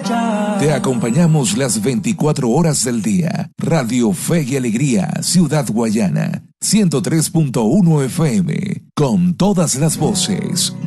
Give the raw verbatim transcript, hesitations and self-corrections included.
Te acompañamos las veinticuatro horas del día. Radio Fe y Alegría, Ciudad Guayana, ciento tres punto uno F M, con todas las voces.